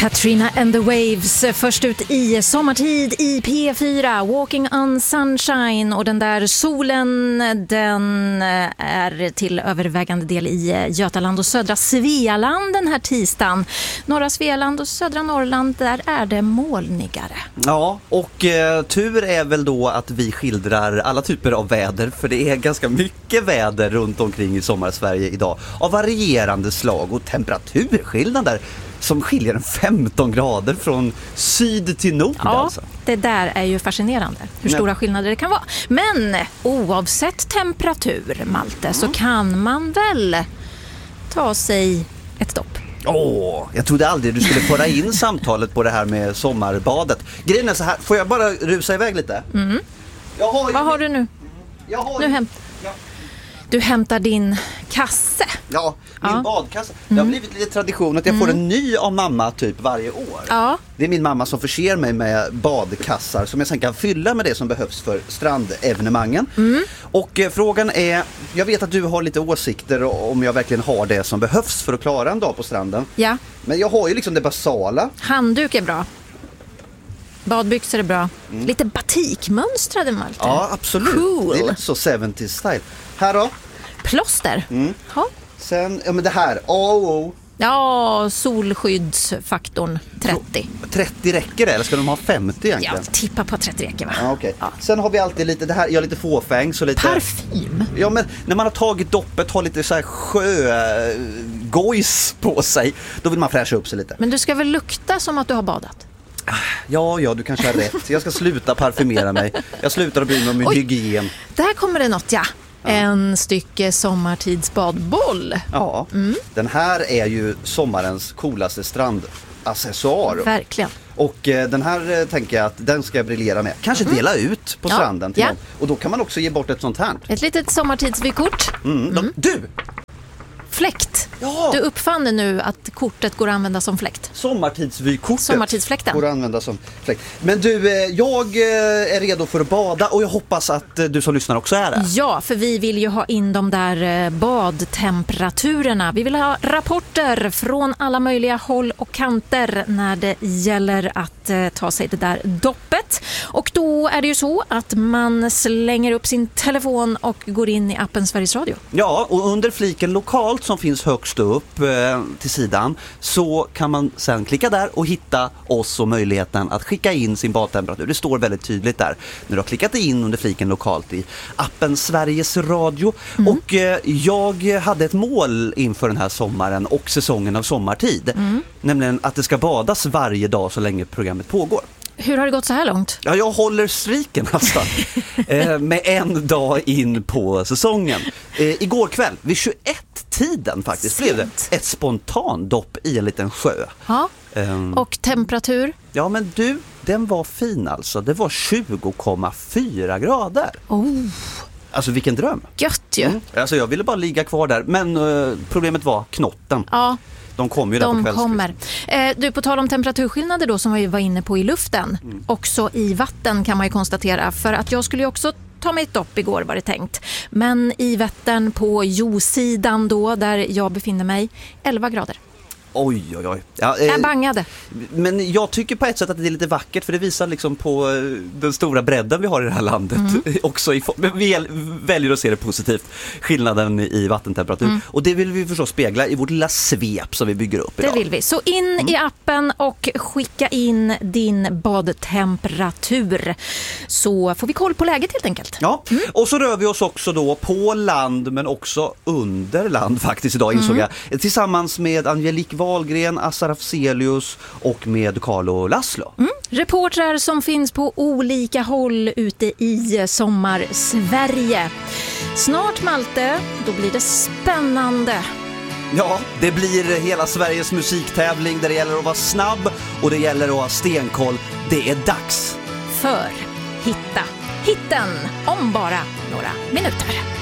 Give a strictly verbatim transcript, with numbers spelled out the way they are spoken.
Katrina and the Waves, först ut i sommartid i P fyra, Walking on Sunshine, och den där solen, den är till övervägande del i Götaland och södra Svealand den här tisdagen. Norra Svealand och södra Norrland, där är det molnigare. Ja, och eh, tur är väl då att vi skildrar alla typer av väder, för det är ganska mycket väder runt omkring i sommarsverige idag, av varierande slag och temperaturskillnader som skiljer en femton grader från syd till nord. Ja, alltså. Det där är ju fascinerande, hur stora Nej. skillnader det kan vara. Men oavsett temperatur, Malte, mm. så kan man väl ta sig ett dopp. Åh, oh, jag trodde aldrig du skulle föra in samtalet på det här med sommarbadet. Grejen är så här, får jag bara rusa iväg lite? Mm. Jag har ju... Vad har du nu? Jag har nu ju... hämt... ja. Du hämtar din kasse. Ja, min ja. badkasse. Det har blivit lite tradition att jag får en ny av mamma typ varje år. Ja. Det är min mamma som förser mig med badkassar som jag sen kan fylla med det som behövs för strandevenemangen. Mm. Och eh, frågan är, jag vet att du har lite åsikter om jag verkligen har det som behövs för att klara en dag på stranden. Ja. Men jag har ju liksom det basala. Handduk är bra. Badbyxor är bra. Mm. Lite batikmönstrade, Malte. Ja, absolut. Cool. Det är lite så seventies style. Här då? Plåster. Mm. Ja. Sen, ja men det här, A O O. Ja, solskyddsfaktorn trettio. trettio räcker det, eller ska de ha femtio egentligen? Ja, tippa på trettio räcker, va? Ja, okay. Ja. Sen har vi alltid lite, det här, jag har lite fåfäng så lite... Parfym? Ja, men när man har tagit doppet, har lite så här sjögojs på sig, då vill man fräscha upp sig lite. Men du ska väl lukta som att du har badat? Ja, ja, du kanske har rätt. Jag ska sluta parfymera mig. Jag slutar att bry mig om min Oj, hygien. Där kommer det något, ja. Ja. En stycke sommartidsbadboll. Ja, mm. Den här är ju sommarens coolaste strandaccessoar. Verkligen. Och eh, den här eh, tänker jag att den ska jag briljera med. Kanske mm. dela ut på ja. stranden till ja. någon. Och då kan man också ge bort ett sånt här. Ett litet sommartidsvykort. Mm. Mm. Du! Fläkt. Ja. Du uppfann det nu att kortet går att använda som fläkt. Sommartidsvykortet Sommartidsfläkten går att använda som fläkt. Men du, jag är redo för att bada och jag hoppas att du som lyssnar också är det. Ja, för vi vill ju ha in de där badtemperaturerna. Vi vill ha rapporter från alla möjliga håll och kanter när det gäller att ta sig det där doppet. Och då är det ju så att man slänger upp sin telefon och går in i appen Sveriges Radio. Ja, och under fliken lokalt som finns högst upp eh, till sidan så kan man sen klicka där och hitta oss och möjligheten att skicka in sin badtemperatur. Det står väldigt tydligt där när du har klickat in under fliken lokalt i appen Sveriges Radio. Mm. Och eh, jag hade ett mål inför den här sommaren och säsongen av sommartid. Mm. Nämligen att det ska badas varje dag så länge programmet pågår. Hur har det gått så här långt? Ja, jag håller striken alltså. eh, med en dag in på säsongen. Eh, igår kväll, vid tjugoett-tiden faktiskt, Sent. blev det ett spontan dopp i en liten sjö. Ja. Um, och temperatur? Ja, men du, den var fin alltså. Det var tjugo komma fyra grader. Oh. Alltså vilken dröm. Gött ju. Mm. Alltså jag ville bara ligga kvar där. Men uh, problemet var knotten. Ja. De kommer ju där De på kommer. Eh, du, på tal om temperaturskillnader då som vi var inne på i luften. Mm. Också i vatten kan man ju konstatera. För att jag skulle ju också ta mig ett dopp igår var det tänkt. Men i Vättern på Jo-sidan då där jag befinner mig, elva grader. Oj, oj, oj. Ja, eh, jag bangade. Men jag tycker på ett sätt att det är lite vackert för det visar liksom på den stora bredden vi har i det här landet. Mm. Också i, vi väljer att se det positivt, skillnaden i vattentemperatur. Mm. Och det vill vi förstås spegla i vårt lilla svep som vi bygger upp idag. Det vill vi. Så in mm. i appen och skicka in din badtemperatur. Så får vi koll på läget helt enkelt. Ja, mm. och så rör vi oss också då på land men också under land faktiskt idag insåg mm. jag. Tillsammans med Angelique Wahlgren, Assar Afzelius och med Carlo Laszlo. Mm. Reportrar som finns på olika håll ute i sommar-Sverige. Snart, Malte, då blir det spännande. Ja, det blir hela Sveriges musiktävling där det gäller att vara snabb och det gäller att ha stenkoll. Det är dags för Hitta hitten om bara några minuter.